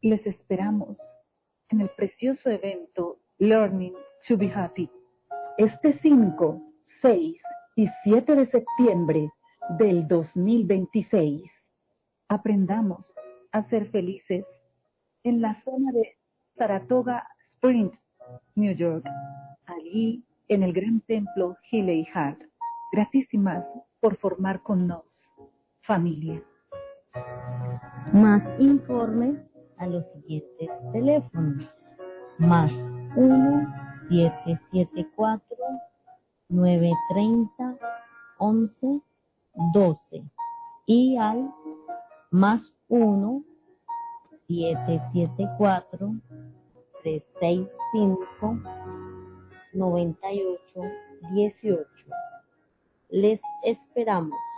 Les esperamos en el precioso evento Learning to be Happy. Este 5, 6 y 7 de septiembre del 2026. Aprendamos a ser felices en la zona de Saratoga Springs, New York. Allí, en el gran templo Healy Hart. Gratísimas por formar con nos, familia. Más informes a los siguientes teléfonos: más 1-774-930-1112 y al más 1-774-365-9818. Les esperamos.